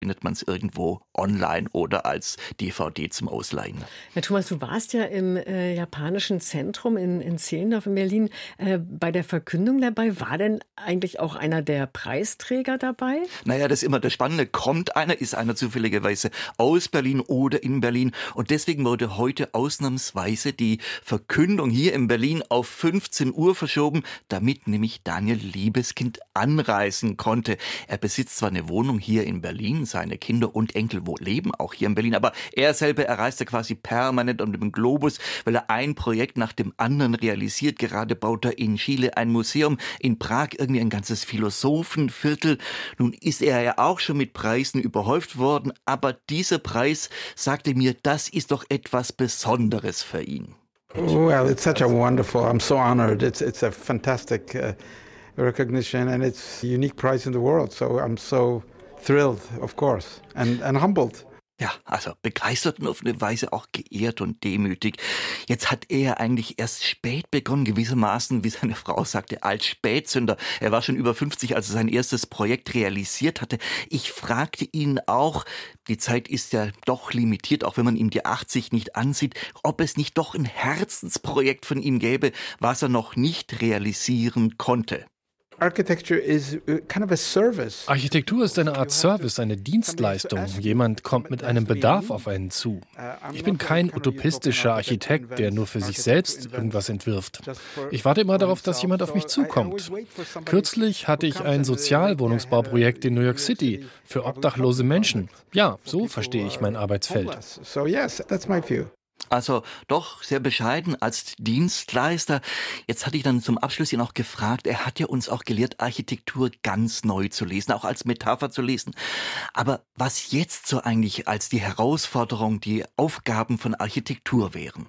findet man es irgendwo online oder als DVD zum Ausleihen. Ja, Thomas, du warst ja im japanischen Zentrum in Zehlendorf in Berlin bei der Verkündung dabei. War denn eigentlich auch einer der Preisträger dabei? Naja, das ist immer das Spannende. Kommt einer, ist einer zufälligerweise aus Berlin oder in Berlin. Und deswegen wurde heute ausnahmsweise die Verkündung hier in Berlin auf 15 Uhr verschoben, damit nämlich Daniel Libeskind anreisen konnte. Er besitzt zwar eine Wohnung hier in Berlin, seine Kinder und Enkel leben auch hier in Berlin, aber er selber reiste quasi permanent um den Globus, weil er ein Projekt nach dem anderen realisiert. Gerade baut er in Chile ein Museum, in Prag irgendwie ein ganzes Philosophenviertel. Nun ist er ja auch schon mit Preisen überhäuft worden, aber dieser Preis sagte mir, das ist doch etwas Besonderes für ihn. Well, it's such a wonderful, I'm so honored. It's a fantastic recognition and it's a unique prize in the world. So I'm so thrilled, of course, and humbled. Ja, also begeistert und auf eine Weise auch geehrt und demütig. Jetzt hat er eigentlich erst spät begonnen, gewissermaßen, wie seine Frau sagte, als Spätzünder. Er war schon über 50, als er sein erstes Projekt realisiert hatte. Ich fragte ihn auch, die Zeit ist ja doch limitiert, auch wenn man ihm die 80 nicht ansieht, ob es nicht doch ein Herzensprojekt von ihm gäbe, was er noch nicht realisieren konnte. Architecture ist eine Art Service, eine Dienstleistung. Jemand kommt mit einem Bedarf auf einen zu. Ich bin kein utopistischer Architekt, der nur für sich selbst irgendwas entwirft. Ich warte immer darauf, dass jemand auf mich zukommt. Kürzlich hatte ich ein Sozialwohnungsbauprojekt in New York City für obdachlose Menschen. Ja, so verstehe ich mein Arbeitsfeld. So yes, that's my view. Also doch sehr bescheiden als Dienstleister. Jetzt hatte ich dann zum Abschluss ihn auch gefragt, er hat ja uns auch gelehrt, Architektur ganz neu zu lesen, auch als Metapher zu lesen. Aber was jetzt so eigentlich als die Herausforderung, die Aufgaben von Architektur wären?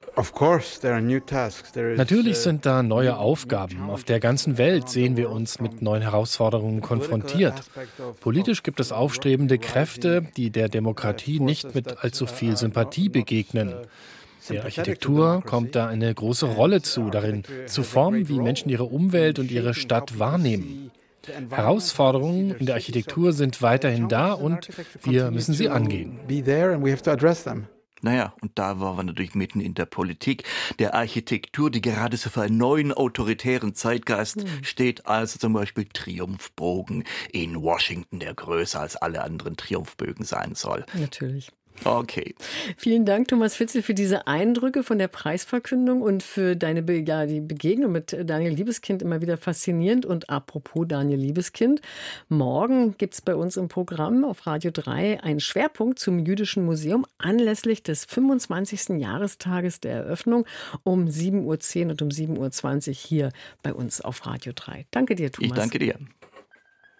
Natürlich sind da neue Aufgaben. Auf der ganzen Welt sehen wir uns mit neuen Herausforderungen konfrontiert. Politisch gibt es aufstrebende Kräfte, die der Demokratie nicht mit allzu viel Sympathie begegnen. Der Architektur kommt da eine große Rolle zu, darin zu formen, wie Menschen ihre Umwelt und ihre Stadt wahrnehmen. Herausforderungen in der Architektur sind weiterhin da und wir müssen sie angehen. Naja, und da waren wir natürlich mitten in der Politik, der Architektur, die gerade so für einen neuen autoritären Zeitgeist steht, also zum Beispiel Triumphbogen in Washington, der größer als alle anderen Triumphbögen sein soll. Natürlich. Okay. Vielen Dank, Thomas Fitzel, für diese Eindrücke von der Preisverkündung und für deine die Begegnung mit Daniel Libeskind, immer wieder faszinierend. Und apropos Daniel Libeskind, morgen gibt es bei uns im Programm auf Radio 3 einen Schwerpunkt zum Jüdischen Museum anlässlich des 25. Jahrestages der Eröffnung um 7.10 Uhr und um 7.20 Uhr hier bei uns auf Radio 3. Danke dir, Thomas. Ich danke dir.